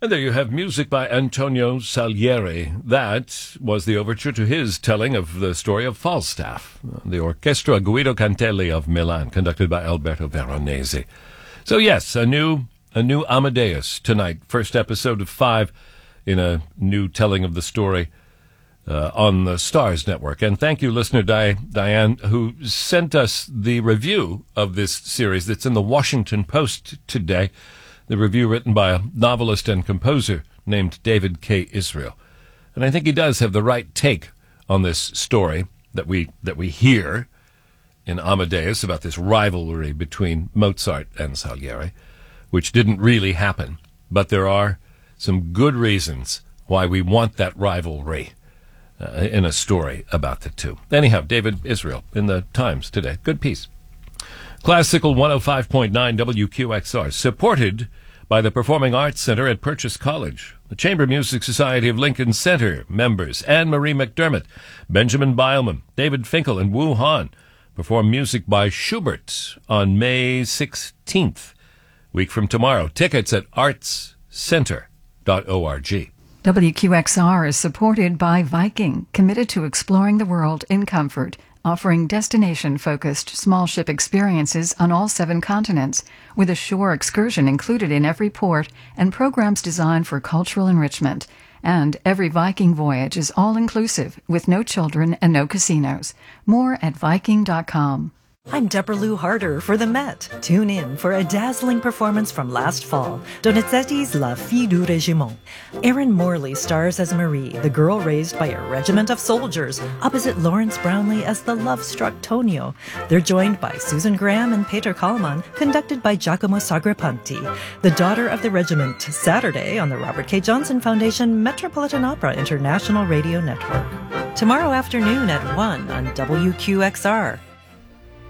And there you have music by Antonio Salieri. That was the overture to his telling of the story of Falstaff, the Orchestra Guido Cantelli of Milan, conducted by Alberto Veronese. So yes, a new Amadeus tonight, first episode of 5 in a new telling of the story on the Stars Network. And thank you, listener Diane, who sent us the review of this series that's in the Washington Post today. The review written by a novelist and composer named David K. Israel. And I think he does have the right take on this story that we hear in Amadeus about this rivalry between Mozart and Salieri, which didn't really happen. But there are some good reasons why we want that rivalry in a story about the two. Anyhow, David Israel in the Times today. Good piece. Classical 105.9 WQXR, supported by the Performing Arts Center at Purchase College. The Chamber Music Society of Lincoln Center members Anne-Marie McDermott, Benjamin Beilman, David Finkel, and Wu Han perform music by Schubert on May 16th, week from tomorrow. Tickets at artscenter.org. WQXR is supported by Viking, committed to exploring the world in comfort, offering destination-focused small ship experiences on all 7 continents, with a shore excursion included in every port and programs designed for cultural enrichment. And every Viking voyage is all-inclusive, with no children and no casinos. More at Viking.com. I'm Deborah Lou Harder for the Met. Tune in for a dazzling performance from last fall, Donizetti's La Fille du Régiment. Erin Morley stars as Marie, the girl raised by a regiment of soldiers, opposite Lawrence Brownlee as the love-struck Tonio. They're joined by Susan Graham and Peter Kallman, conducted by Giacomo Sagrapanti. The Daughter of the Regiment, Saturday on the Robert K. Johnson Foundation Metropolitan Opera International Radio Network. Tomorrow afternoon at 1 on WQXR.